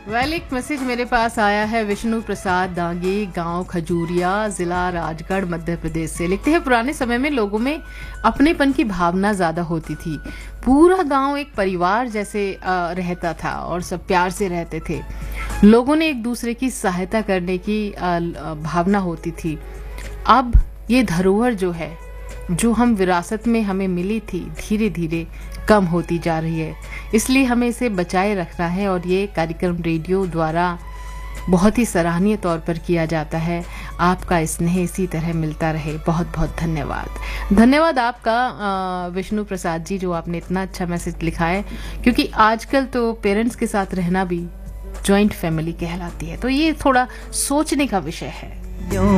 एक मैसेज मेरे पास आया है विष्णु प्रसाद दांगी, गांव खजूरिया, जिला राजगढ़, मध्य प्रदेश से। लिखते हैं, पुराने समय में लोगों में अपनेपन की भावना ज्यादा होती थी। पूरा गांव एक परिवार जैसे रहता था और सब प्यार से रहते थे। लोगों ने एक दूसरे की सहायता करने की भावना होती थी। अब ये धरोहर जो है, जो हम विरासत में हमें मिली थी, धीरे धीरे कम होती जा रही है। इसलिए हमें इसे बचाए रखना है और ये कार्यक्रम रेडियो द्वारा बहुत ही सराहनीय तौर पर किया जाता है। आपका स्नेह इसी तरह मिलता रहे। बहुत बहुत धन्यवाद। धन्यवाद आपका विष्णु प्रसाद जी, जो आपने इतना अच्छा मैसेज लिखा है, क्योंकि आजकल तो पेरेंट्स के साथ रहना भी जॉइंट फैमिली कहलाती है। तो ये थोड़ा सोचने का विषय है।